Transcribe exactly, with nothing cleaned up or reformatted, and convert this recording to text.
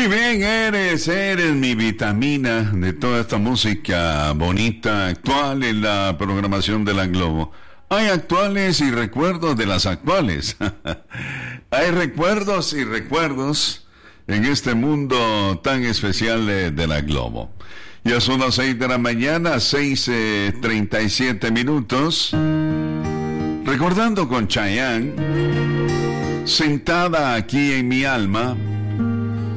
bien, eres, eres mi vitamina de toda esta música bonita, actual en la programación de la Globo. Hay actuales y recuerdos de las actuales. Hay recuerdos y recuerdos en este mundo tan especial de, de la Globo. Ya son las seis de la mañana, seis eh, treinta y siete minutos. Recordando con Chayanne, sentada aquí en mi alma,